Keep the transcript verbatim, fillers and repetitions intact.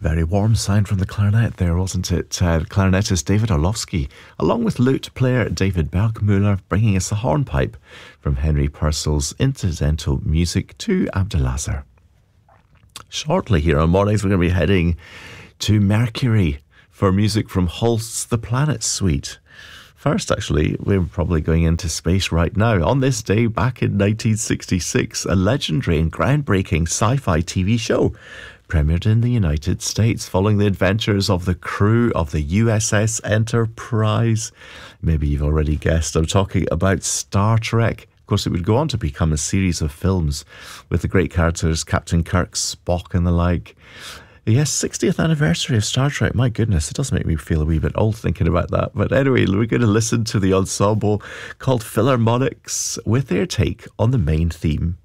Very warm sound from the clarinet there, wasn't it? Uh, clarinetist David Orlowski, along with lute player David Bergmüller, bringing us the hornpipe from Henry Purcell's incidental music to Abdelazar. Shortly here on Mornings, we're going to be heading to Mercury for music from Holst's The Planet Suite. First, actually, we're probably going into space right now. On this day, back in nineteen sixty-six, a legendary and groundbreaking sci-fi T V show premiered in the United States following the adventures of the crew of the U S S Enterprise. Maybe you've already guessed, I'm talking about Star Trek. Of course, it would go on to become a series of films with the great characters Captain Kirk, Spock and the like. Yes, sixtieth anniversary of Star Trek. My goodness, it does make me feel a wee bit old thinking about that. But anyway, we're going to listen to the ensemble called Philharmonics with their take on the main theme.